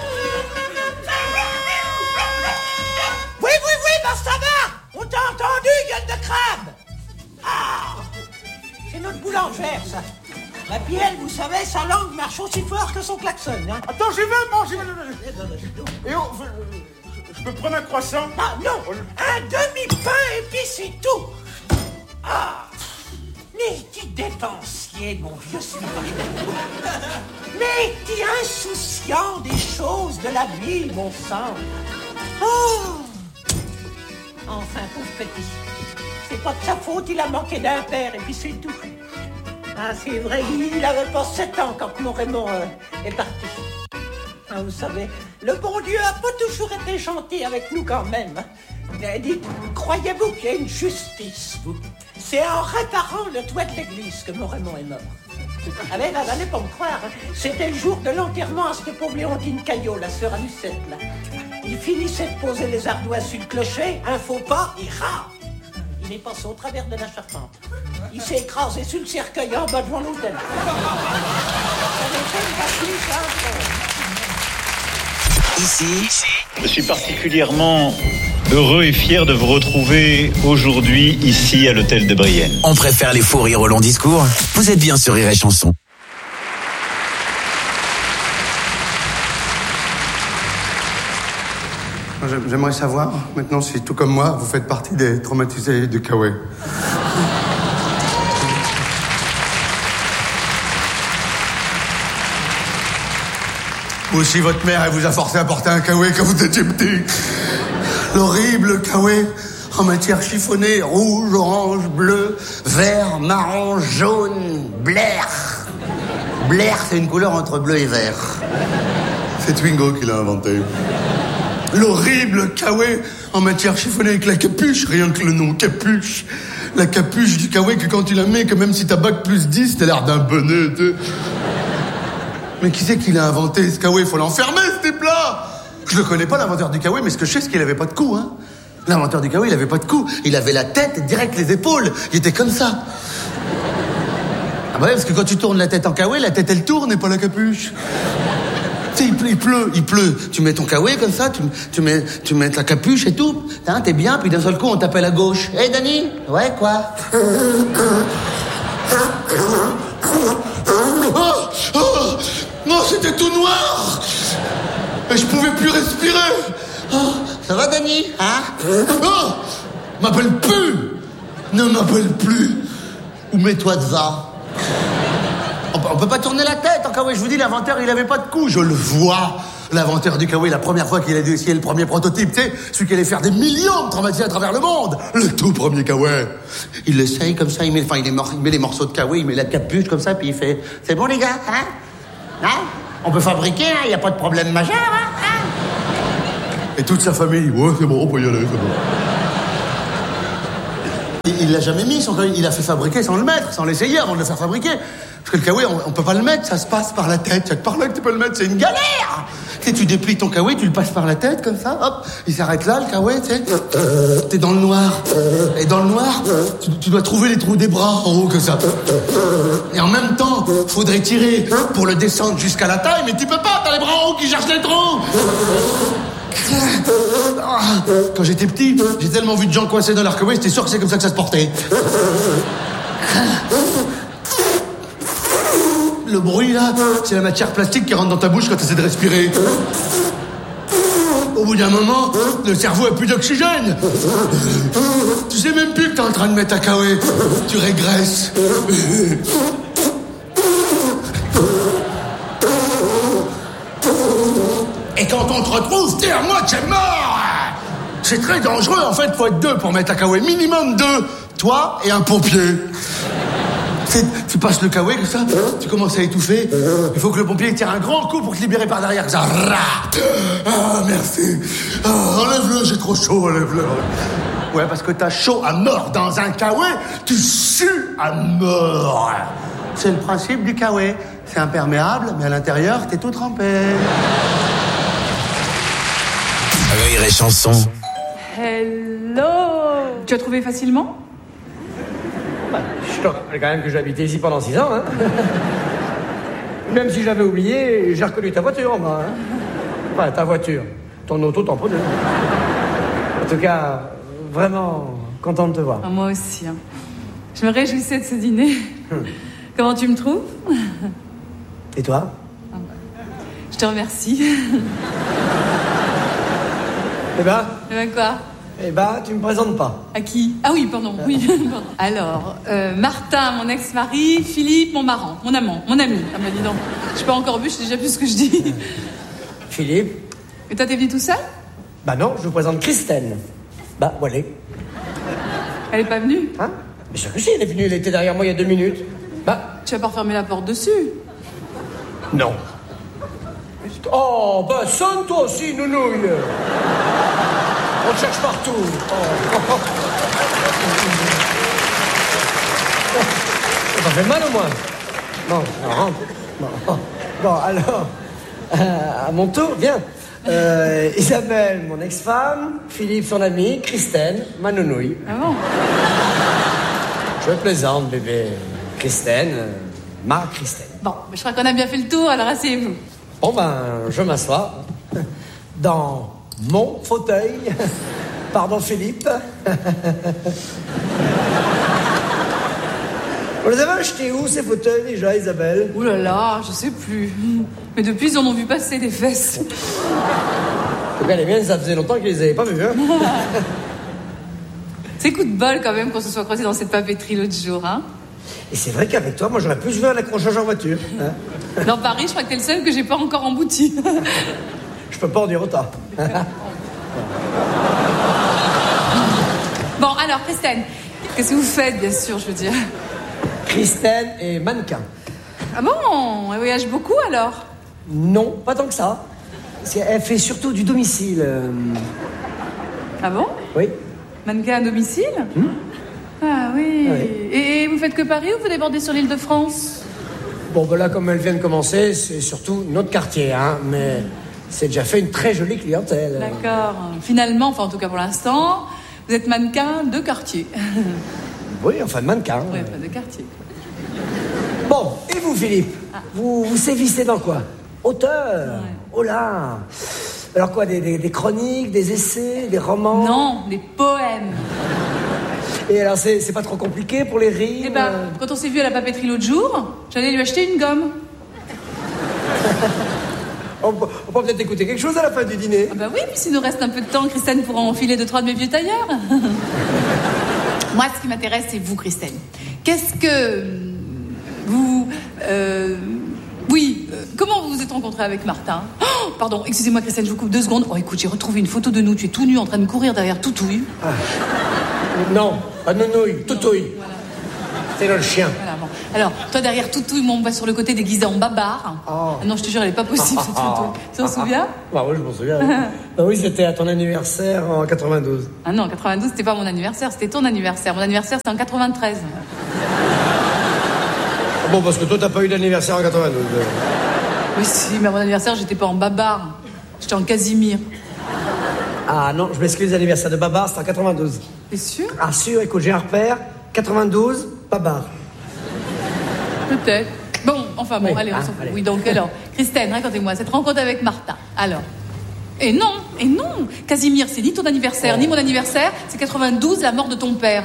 Oui, oui, oui, ben ça va. On t'a entendu, gueule de crabe. Ah, c'est notre boulangère, ça. La puis elle, vous savez, sa langue marche aussi fort que son klaxon, hein. Attends, j'y vais, moi, j'y vais. Et oh, je, je peux prendre un croissant? Ah non, un demi-pain et puis c'est tout. Ah, mais qui dépensier, mon vieux Sylvain. Mais qui insouciant des choses de la vie, mon sang. Oh. Enfin, pauvre petit. C'est pas de sa faute, il a manqué d'un père et puis c'est tout. Ah, c'est vrai, il avait pas sept ans quand mon Raymond euh, est parti. Ah, vous savez, le bon Dieu a pas toujours été gentil avec nous quand même. Mais dites, croyez-vous qu'il y a une justice, vous? C'est en réparant le toit de l'église que mon Raymond est mort. Ah ben, là, n'allez pas me croire, hein. C'était le jour de l'enterrement à cette pauvre Léontine Caillot, la sœur à Lucette, là. Il finissait de poser les ardoises sur le clocher, un faux pas, il rare. Il est passé au travers de la charpente. Il s'est écrasé sur le cercueil en bas devant l'hôtel. Ici, je suis particulièrement heureux et fier de vous retrouver aujourd'hui ici à l'hôtel de Brienne. On préfère les fous rires au long discours. Vous êtes bien sur Rire et Chanson. J'aimerais savoir, maintenant, si tout comme moi, vous faites partie des traumatisés du Kawaii. Ou aussi votre mère, elle vous a forcé à porter un Kawaii quand vous étiez petit. L'horrible Kawaii en matière chiffonnée, rouge, orange, bleu, vert, marron, jaune, blair. Blair, c'est une couleur entre bleu et vert. C'est Twingo qui l'a inventé. L'horrible Kawaii en matière chiffonnée avec la capuche, rien que le nom capuche. La capuche du Kawaii que quand tu la mets, que même si t'as bac plus dix, t'as l'air d'un bonnet, tu sais. Mais qui c'est qui l'a inventé, ce Kawaii? Faut l'enfermer, ce type-là. Je le connais pas, l'inventeur du Kawaii, mais ce que je sais, c'est qu'il avait pas de cou, hein. L'inventeur du Kawaii, il avait pas de cou. Il avait la tête direct les épaules. Il était comme ça. Ah bah ouais, parce que quand tu tournes la tête en Kawaii, la tête, elle tourne et pas la capuche. Tu sais, il pleut, il pleut, il pleut. Tu mets ton Kawaii comme ça, tu, tu, mets, tu mets ta capuche et tout. Hein, t'es bien, puis d'un seul coup, on t'appelle à gauche. Hé, hey, Dani? Ouais, quoi? Oh, oh, non, c'était tout noir. Et je pouvais plus respirer. Oh, ça va, Dani? Hein? Oh, m'appelle plus. Ne m'appelle plus. Ou mets-toi devant. On peut pas tourner la tête, encore. Ouais, je vous dis, l'inventeur, il avait pas de cou. Je le vois. L'inventeur du kawaii, la première fois qu'il a dû essayer le premier prototype, tu sais, celui qui allait faire des millions de traumatisés à travers le monde. Le tout premier kawaii. Il l'essaye comme ça, il met, enfin, il, mor- il met les morceaux de kawaii, il met la capuche comme ça, puis il fait « C'est bon les gars, hein? Hein? On peut fabriquer, hein? Il n'y a pas de problème majeur, hein? hein? » Et toute sa famille, « Ouais, c'est bon, on peut y aller, c'est bon. » Il l'a jamais mis, son kawaii. Il l'a fait fabriquer sans le mettre, sans l'essayer avant de le faire fabriquer. Parce que le kawaii, on, on peut pas le mettre, ça se passe par la tête. C'est par là que tu peux le mettre, c'est une galère. Tu sais, tu déplies ton kawaii, tu le passes par la tête, comme ça, hop, il s'arrête là, le kawaii, tu sais. T'es dans le noir. Et dans le noir, tu, tu dois trouver les trous des bras en haut, que ça. Et en même temps, faudrait tirer pour le descendre jusqu'à la taille, mais tu peux pas, t'as les bras en haut qui cherchent les trous. Quand j'étais petit, j'ai tellement vu de gens coincés dans leur kawaii, j'étais sûr que c'est comme ça que ça se portait. Le bruit, là, c'est la matière plastique qui rentre dans ta bouche quand tu essaies de respirer. Au bout d'un moment, le cerveau a plus d'oxygène. Tu sais même plus que t'es en train de mettre un kawaii. Tu régresses. Et quand on te retrouve, t'es à moitié mort. C'est très dangereux, en fait, faut être deux pour mettre un kawaii. Minimum deux. Toi et un pompier. Tu, tu passes le kawaii comme ça, tu commences à étouffer. Il faut que le pompier tire un grand coup pour te libérer par derrière. Ça, ah, merci. Ah, enlève-le, j'ai trop chaud, enlève-le. Ouais, parce que t'as chaud à mort dans un kawaii, tu sues à mort. C'est le principe du kawaii. C'est imperméable, mais à l'intérieur, t'es tout trempé. Rire et chanson. Hello. Tu as trouvé facilement? Je te rappelle quand même que j'ai habité ici pendant six ans, hein. Même si j'avais oublié, j'ai reconnu ta voiture en bas, hein. Enfin, ta voiture. Ton auto, t'en prenais. En tout cas, vraiment content de te voir. Ah, moi aussi, hein. Je me réjouissais de ce dîner. Hum. Comment tu me trouves? Et toi? Ah, je te remercie. Eh ben? Eh ben quoi? Eh ben, tu me présentes pas. À qui? Ah oui, pardon, oui. Pardon. Alors, euh, Martin, mon ex-mari, Philippe, mon marrant, mon amant, mon ami. Ah bah dis donc, j'ai pas encore bu, je sais déjà plus ce que je dis. Philippe. Et toi, t'es venu tout seul? Bah non, je vous présente Christine. Bah, voilà. Elle est pas venue? Hein? Mais sûr que si, elle est venue, elle était derrière moi il y a deux minutes. Bah. Tu vas pas refermer la porte dessus? Non. Oh, bah sonne toi aussi, nounouille. On te cherche partout. Oh. Ça fait mal au moins. Bon, alors rentre. Bon, bon alors, euh, à mon tour, viens. Euh, Isabelle, mon ex-femme, Philippe, son ami, Christine, ma nounouille. Ah bon? Je plaisante, bébé. Christine, euh, ma Christine. Bon, je crois qu'on a bien fait le tour, alors asseyez-vous. Bon ben, je m'assois dans mon fauteuil. Pardon, Philippe. On les avait achetés où, ces fauteuils, déjà, Isabelle? Ouh là là, je sais plus. Mais depuis, ils en ont vu passer des fesses. En tout cas, les miennes, ça faisait longtemps qu'ils les avaient pas vus, hein. C'est coup de bol, quand même, qu'on se soit croisés dans cette papeterie l'autre jour, hein. Et c'est vrai qu'avec toi, moi, j'aurais plus vu un accrochage en voiture. Hein. Dans Paris, je crois que t'es le seul que j'ai pas encore embouti. Je peux pas en dire autant. Bon, alors, Christine, qu'est-ce que vous faites, bien sûr, je veux dire? Christine est mannequin. Ah bon? Elle voyage beaucoup, alors? Non, pas tant que ça. Parce qu'elle fait surtout du domicile. Ah bon? Oui. Mannequin à domicile? Hum? Ah oui. Ah oui. Et vous faites que Paris ou vous débordez sur l'île de France? Bon, ben là, comme elle vient de commencer, c'est surtout notre quartier, hein. Mais c'est déjà fait une très jolie clientèle. D'accord. Finalement, enfin en tout cas pour l'instant, vous êtes mannequin de quartier. Oui, enfin mannequin. Oui, enfin de quartier. Bon, et vous, Philippe? Ah. Vous, vous sévissez dans quoi? Auteur? Ouais. Oh là! Alors quoi, des, des, des chroniques, des essais, des romans? Non, des poèmes. Et alors, c'est, c'est pas trop compliqué pour les rimes? Eh ben, euh... quand on s'est vu à la papeterie l'autre jour, j'allais lui acheter une gomme. on, peut, on peut peut-être écouter quelque chose à la fin du dîner. Ah bah oui, puis s'il nous reste un peu de temps, Christine pourra enfiler deux, trois de mes vieux tailleurs. Moi, ce qui m'intéresse, c'est vous, Christine. Qu'est-ce que vous... Euh, Oui, euh, comment vous vous êtes rencontré avec Martin? Oh, pardon, excusez-moi Christine, je vous coupe deux secondes. Oh écoute, j'ai retrouvé une photo de nous, tu es tout nu en train de courir derrière Toutouille. Ah. Non, pas Nounouille, Toutouille. Voilà. C'est le chien. Voilà, bon. Alors, toi derrière Toutouille, moi on va sur le côté déguisé en babar. Oh. Ah non, je te jure, elle est pas possible cette photo. Tu t'en souviens? Bah oui, je m'en souviens. Bah oui, c'était à ton anniversaire en quatre-vingt-douze. Ah non, en quatre-vingt-douze, c'était pas mon anniversaire, c'était ton anniversaire. Mon anniversaire, c'est en quatre-vingt-treize. Bon, parce que toi, t'as pas eu d'anniversaire en quatre-vingt-douze. Oui, si, mais à mon anniversaire, j'étais pas en babar. J'étais en Casimir. Ah non, je m'excuse, l'anniversaire de Babar, c'est en quatre-vingt-douze. T'es sûr? Ah sûr, écoute, j'ai un repère. quatre-vingt-douze, Babar. Peut-être. Bon, enfin bon, oui. allez, on ah, s'en fout. allez. Oui, donc alors, Christine, racontez-moi, cette rencontre avec Martin. Alors. Et non, et non, Casimir, c'est ni ton anniversaire, oh. ni mon anniversaire, c'est quatre-vingt-douze, la mort de ton père.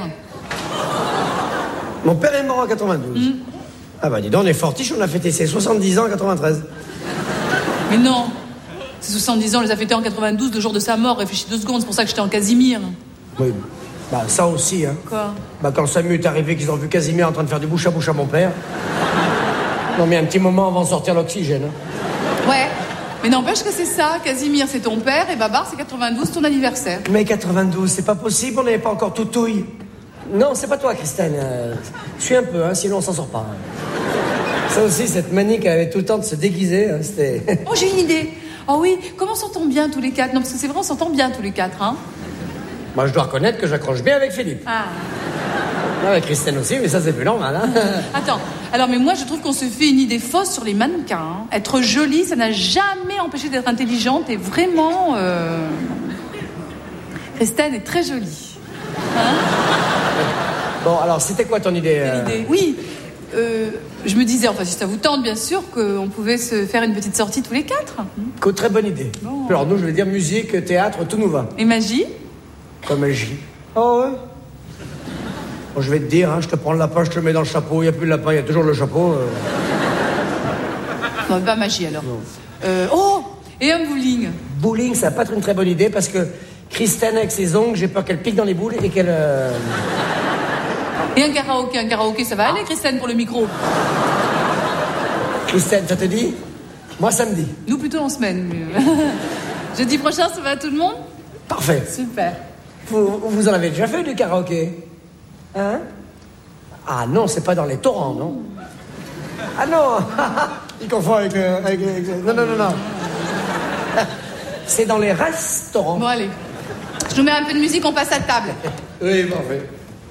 Mon père est mort en quatre-vingt-douze. Mm. Ah bah dis donc, on est fortiche, on a fêté ses soixante-dix ans en quatre-vingt-treize. Mais non, ses soixante-dix ans, on les a fêtés en quatre-vingt-douze, le jour de sa mort. Réfléchis deux secondes, c'est pour ça que j'étais en Casimir. Oui, bah ça aussi, hein. Quoi? Bah quand Samu est arrivé, qu'ils ont vu Casimir en train de faire du bouche à bouche à mon père. Non mais un petit moment avant de sortir l'oxygène. Hein. Ouais, mais n'empêche que c'est ça, Casimir c'est ton père et Babar c'est quatre-vingt-douze, ton anniversaire. Mais quatre-vingt-douze, c'est pas possible, on n'avait pas encore Toutouille. Non, c'est pas toi, Christine. Euh, suis un peu, hein, sinon on s'en sort pas. Hein. Ça aussi, cette manie qu'elle avait tout le temps de se déguiser, hein, c'était... Oh, j'ai une idée. Oh oui, comment on s'entend bien tous les quatre? Non, parce que c'est vrai, on s'entend bien tous les quatre, hein. Moi, je dois reconnaître que j'accroche bien avec Philippe. Ah. Avec Christine aussi, mais ça, c'est plus normal, hein. Attends, alors, mais moi, je trouve qu'on se fait une idée fausse sur les mannequins. Hein. Être jolie, ça n'a jamais empêché d'être intelligente et vraiment... Euh... Christine est très jolie. Hein? Bon, alors, c'était quoi ton idée euh... idée Oui, euh, je me disais, enfin, si ça vous tente, bien sûr, qu'on pouvait se faire une petite sortie tous les quatre. Écoute, très bonne idée. Bon. Alors, nous, je vais dire musique, théâtre, tout nous va. Et magie? Quoi, magie? Oh, ouais. Bon, je vais te dire, hein, je te prends le lapin, je te le mets dans le chapeau. Il n'y a plus de lapin, il y a toujours le chapeau. Euh... Non, pas magie, alors. Euh, oh, et un bowling. Bowling, ça va pas être une très bonne idée, parce que Christine, avec ses ongles, j'ai peur qu'elle pique dans les boules et qu'elle... Euh... Et un karaoké, un karaoké, ça va aller, Christine, pour le micro? Christine, ça te dit? Moi, samedi. Nous, plutôt en semaine. Mais... Jeudi prochain, ça va à tout le monde? Parfait. Super. Vous, vous en avez déjà fait du karaoké? Hein? Ah non, c'est pas dans les torrents, non? Ah non. Il confond avec, euh, avec, avec... Non, non, non, non. C'est dans les restaurants. Bon, allez. Je nous mets un peu de musique, on passe à table. Oui, parfait.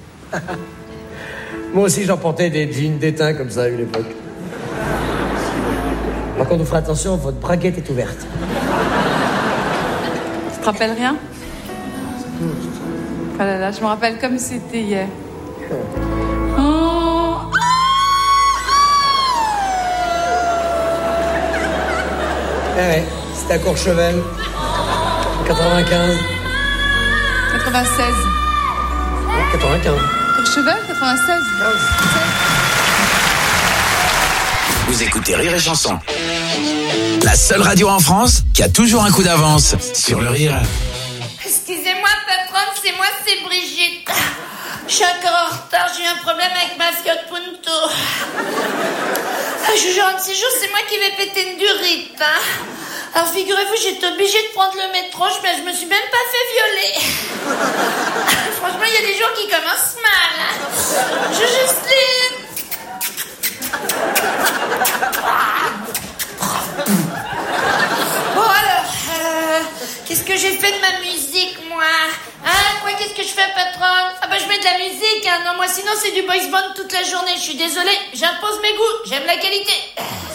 Moi aussi, j'en portais des jeans d'étain comme ça à une époque. Par contre, vous ferez attention, votre braguette est ouverte. Tu te rappelles rien? Oh là là, je me rappelle comme c'était hier. Oh. Eh ouais, c'était à Courchevel, quatre-vingt-quinze. quatre-vingt-seize. Ouais, quatre-vingt-quinze. Courchevel, quatre-vingt-seize. Vous écoutez Rire et Chanson. La seule radio en France qui a toujours un coup d'avance sur le rire. Excusez-moi, patronne, c'est moi, c'est Brigitte. Je suis encore en retard, j'ai eu un problème avec ma Fiat Punto. Ah, je vous jure, un de ces jours, c'est moi qui vais péter une durite. Hein. Alors, figurez-vous, j'étais obligée de prendre le métro, mais je me suis même pas fait violer. Franchement, il y a des jours qui commencent mal. Hein. Je juste les... Bon, alors, euh, qu'est-ce que j'ai fait de ma musique, moi? Hein, quoi, qu'est-ce que je fais, patronne? Ah bah, je mets de la musique, hein. Non, moi, sinon, c'est du boys band toute la journée. Je suis désolée, j'impose mes goûts, j'aime la qualité.